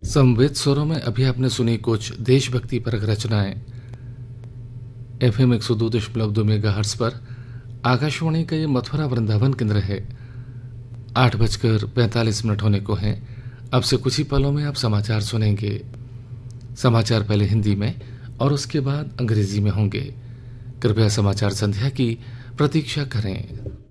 समवेत स्वरों में अभी आपने सुनी कुछ देशभक्ति परक रचनाएं। FM 102.2 मेगाहर्ट्ज पर आकाशवाणी का ये मथुरा वृंदावन केंद्र है। 8:45 होने को हैं। अब से कुछ ही पलों में आप समाचार सुनेंगे। समाचार पहले हिंदी में और उसके बाद अंग्रेजी में होंगे। कृपया समाचार संध्या की प्रतीक्षा करें।